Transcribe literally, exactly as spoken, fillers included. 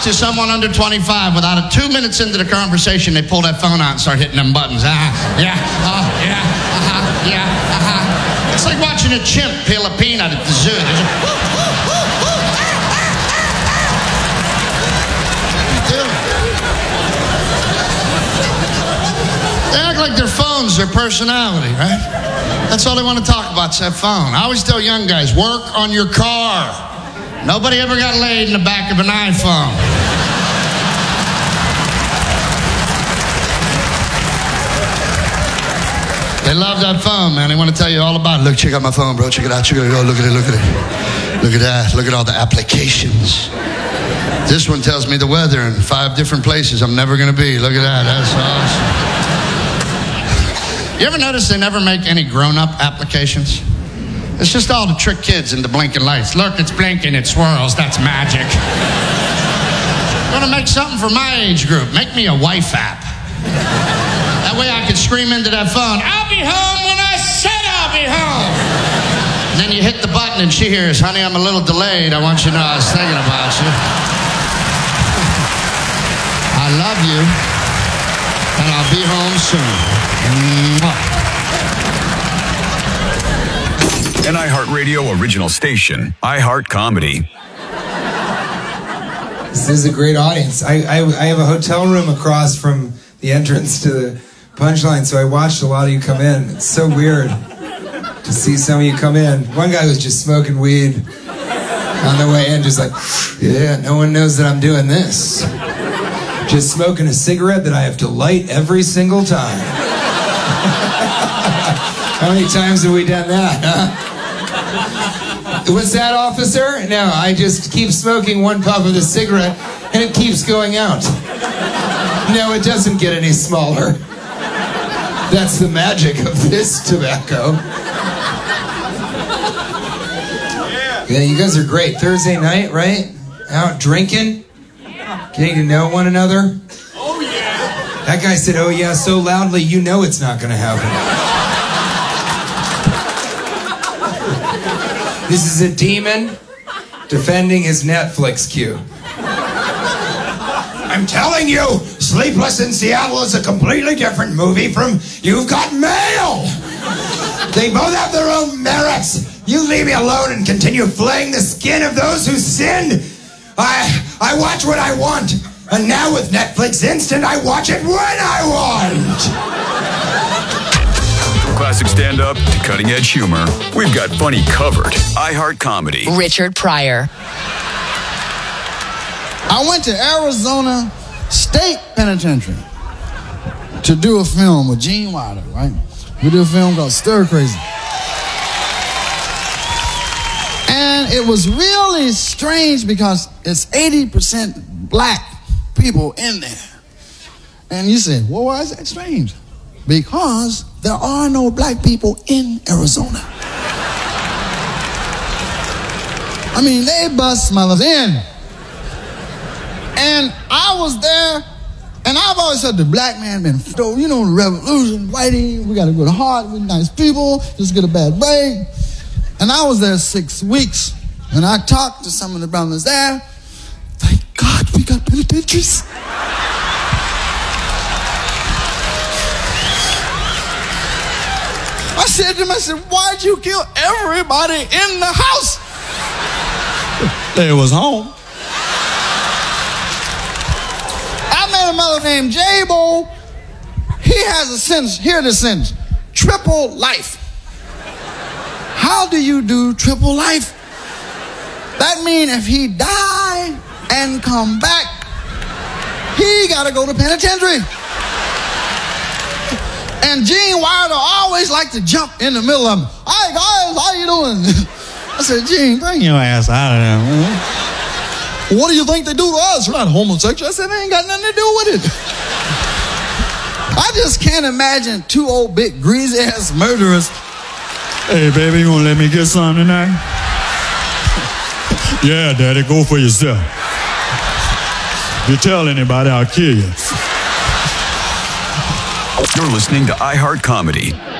to someone under twenty-five without a two minutes into the conversation, they pull that phone out and start hitting them buttons. Ah, yeah, oh, yeah, uh-huh, yeah, uh-huh. It's like watching a chimp peel a peanut at the zoo. There's a, woo, woo, woo, woo, ah, ah, ah. They act like their phone's their personality, right? That's all they want to talk about is that phone. I always tell young guys, work on your car. Nobody ever got laid in the back of an iPhone. They love that phone, man. They want to tell you all about it. Look, check out my phone, bro. Check it out. Check it out. Look at it. Look at it. Look at that. Look at all the applications. This one tells me the weather in five different places I'm never going to be. Look at that. That's awesome. You ever notice they never make any grown-up applications? It's just all to trick kids into blinking lights. Look, it's blinking, it swirls. That's magic. I'm going to make something for my age group. Make me a wife app. That way I can scream into that phone, I'll be home when I said I'll be home. And then you hit the button and she hears, honey, I'm a little delayed. I want you to know I was thinking about you. I love you. And I'll be home soon. An iHeartRadio original station, iHeart Comedy. This is a great audience. I, I I have a hotel room across from the entrance to the Punchline, so I watched a lot of you come in. It's so weird to see some of you come in. One guy was just smoking weed on the way in, just like, yeah, no one knows that I'm doing this. Just smoking a cigarette that I have to light every single time. How many times have we done that, huh? What's that, officer? No, I just keep smoking one puff of the cigarette and it keeps going out. No, it doesn't get any smaller. That's the magic of this tobacco. Yeah, you guys are great. Thursday night, right? Out drinking? Getting to know one another? Oh, yeah. That guy said, oh, yeah, so loudly, you know it's not going to happen. This is a demon defending his Netflix queue. I'm telling you, Sleepless in Seattle is a completely different movie from You've Got Mail. They both have their own merits. You leave me alone and continue flaying the skin of those who sin. I I watch what I want. And now with Netflix Instant, I watch it when I want. Classic stand-up to cutting-edge humor. We've got funny covered. iHeart Comedy. Richard Pryor. I went to Arizona State Penitentiary to do a film with Gene Wilder, right? We did a film called Stir Crazy. And it was really strange because it's eighty percent black people in there. And you say, well, why is that strange? Because there are no black people in Arizona. I mean, they bust mothers in. And I was there, and I've always said the black man been, you know, the revolution, whitey, we got a good heart, we're nice people, just get a bad break. And I was there six weeks, and I talked to some of the brothers there. Thank God we got penitentiaries. I said to him, I said, why'd you kill everybody in the house? They was home. I met a mother named J-Bo. He has a sentence, hear this sentence, triple life. How do you do triple life? That means if he die and come back, he gotta go to penitentiary. And Gene Wilder always liked to jump in the middle of them. Hi guys, how you doing? I said, Gene, bring your ass out of there, man. What do you think they do to us? We're not homosexual. I said, they ain't got nothing to do with it. I just can't imagine two old big greasy ass murderers. Hey baby, you gonna let me get some tonight? Yeah, daddy, go for yourself. If you tell anybody, I'll kill you. You're listening to iHeart Comedy.